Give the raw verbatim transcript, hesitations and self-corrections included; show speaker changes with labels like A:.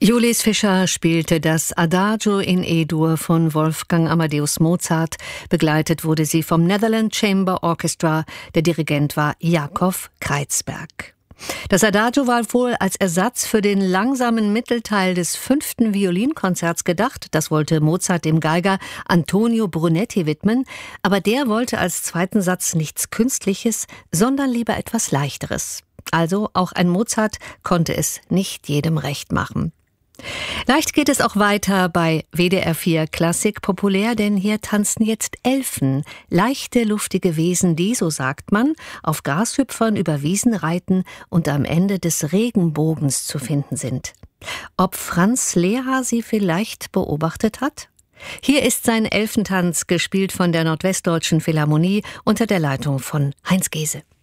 A: Julius Fischer spielte das Adagio in E-Dur von Wolfgang Amadeus Mozart. Begleitet wurde sie vom Netherland Chamber Orchestra. Der Dirigent war Jakob Kreizberg. Das Adagio war wohl als Ersatz für den langsamen Mittelteil des fünften Violinkonzerts gedacht. Das wollte Mozart dem Geiger Antonio Brunetti widmen. Aber der wollte als zweiten Satz nichts Künstliches, sondern lieber etwas Leichteres. Also auch ein Mozart konnte es nicht jedem recht machen. Leicht geht es auch weiter bei W D R vier Klassik populär, denn hier tanzen jetzt Elfen, leichte, luftige Wesen, die, so sagt man, auf Grashüpfern über Wiesen reiten und am Ende des Regenbogens zu finden sind. Ob Franz Lehár sie vielleicht beobachtet hat? Hier ist sein Elfentanz, gespielt von der Nordwestdeutschen Philharmonie unter der Leitung von Heinz Gehse.